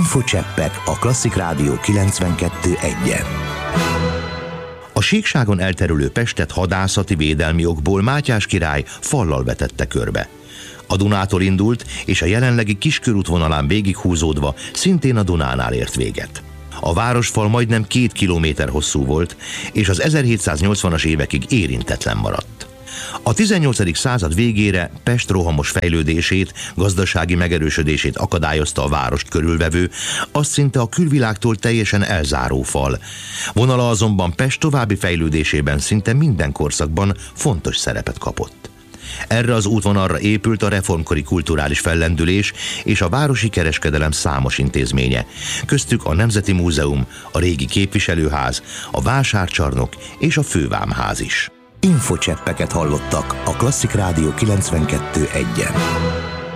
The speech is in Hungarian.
Infocseppek a Klasszik Rádió 92.1-en. A síkságon elterülő Pestet hadászati védelmi okból Mátyás király fallal vetette körbe. A Dunától indult, és a jelenlegi Kiskörút végighúzódva szintén a Dunánál ért véget. A városfal majdnem 2 kilométer hosszú volt, és az 1780-as évekig érintetlen maradt. A 18. század végére Pest rohamos fejlődését, gazdasági megerősödését akadályozta a várost körülvevő, azt szinte a külvilágtól teljesen elzáró fal. Vonala azonban Pest további fejlődésében szinte minden korszakban fontos szerepet kapott. Erre az útvonalra épült a reformkori kulturális fellendülés és a városi kereskedelem számos intézménye, köztük a Nemzeti Múzeum, a régi képviselőház, a vásárcsarnok és a fővámház is. Infocseppeket hallottak a Klasszik Rádió 92.1-en.